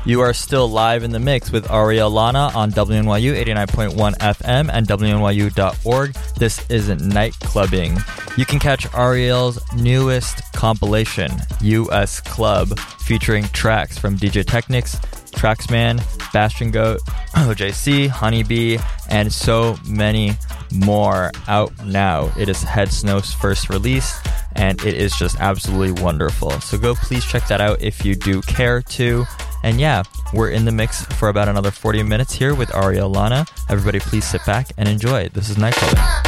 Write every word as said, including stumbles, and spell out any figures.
You are still live in the mix with Ariel Lana on W N Y U eighty-nine point one F M and W N Y U dot org. This isn't night clubbing. You can catch Ariel's newest compilation, U S Club, featuring tracks from D J Technics, Traxman, Bastion Goat, O J C, Honeybee, and so many more out now. It is Head Snow's first release, and it is just absolutely wonderful. So go please check that out if you do care to. And yeah, we're in the mix for about another forty minutes here with Ariel Lana. Everybody please sit back and enjoy. This is Night Clubbing.